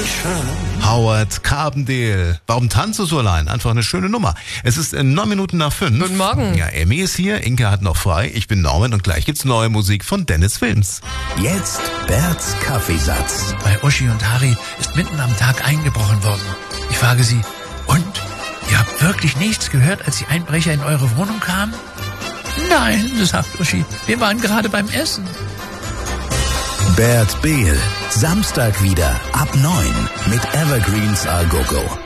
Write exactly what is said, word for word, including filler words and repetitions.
Howard Carbondale. Warum tanzt du so allein? Einfach eine schöne Nummer. Es ist in neun Minuten nach fünf. Guten Morgen. Ja, Emmy ist hier, Inke hat noch frei. Ich bin Norman und gleich gibt's neue Musik von Dennis Wilms. Jetzt Berts Kaffeesatz. Bei Uschi und Harry ist mitten am Tag eingebrochen worden. Ich frage sie, und? Ihr habt wirklich nichts gehört, als die Einbrecher in eure Wohnung kamen? Nein, sagt Uschi, wir waren gerade beim Essen. Bert Behl, Samstag wieder ab neun mit Evergreens A Go Go.